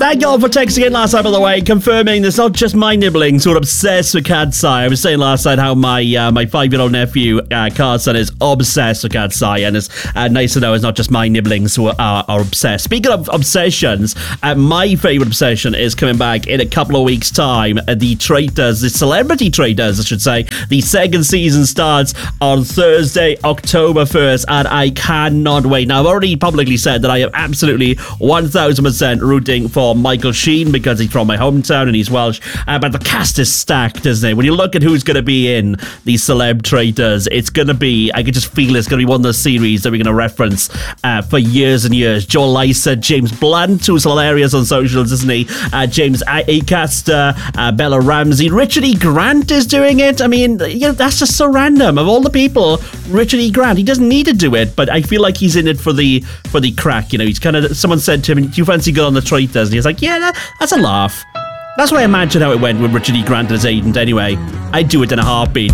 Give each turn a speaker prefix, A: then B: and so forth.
A: Thank y'all for texting in last night, by the way, confirming it's not just my nibblings who are obsessed with Cat's Eye. I was saying last night how my 5-year-old nephew, Carson, is obsessed with Cat's Eye, and it's nice to know it's not just my nibblings who are obsessed. Speaking of obsessions, my favourite obsession is coming back in a couple of weeks' time. The Celebrity Traitors, I should say. The second season starts on Thursday, October 1st, and I cannot wait. Now, I've already publicly said that I am absolutely 1000% rooting for Michael Sheen because he's from my hometown and he's Welsh. But the cast is stacked, isn't it? When you look at who's going to be in the Celeb Traitors, it's going to be, I can just feel it's going to be one of those series that we're going to reference for years and years. Joel Lycett, James Blunt, who's hilarious on socials, isn't he? James Acaster, Bella Ramsey, Richard E. Grant is doing it. I mean, that's just so random. Of all the people, Richard E. Grant, he doesn't need to do it, but I feel like he's in it for the crack. He's kind of, someone said to him, do you fancy going on the Traitors? And he's like, yeah, that's a laugh. That's what I imagine how it went with Richard E. Grant as agent anyway. I'd do it in a heartbeat.